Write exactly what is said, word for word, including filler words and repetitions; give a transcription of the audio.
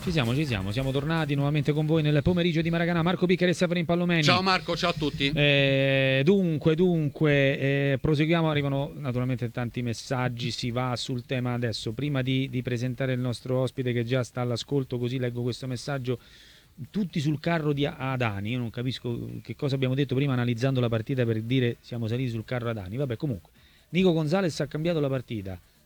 Ci siamo, ci siamo, siamo tornati nuovamente con voi nel pomeriggio di Maracanã. Marco Piccari e Severin Pallomeni. Ciao Marco, ciao a tutti. Eh, dunque, dunque, eh, proseguiamo, arrivano naturalmente tanti messaggi, si va sul tema adesso. Prima di, di presentare il nostro ospite che già sta all'ascolto, così leggo questo messaggio. Tutti sul carro di Adani, io non capisco che cosa abbiamo detto prima analizzando la partita per dire siamo saliti sul carro Adani. Vabbè, comunque, Nico Gonzalez ha cambiato la partita.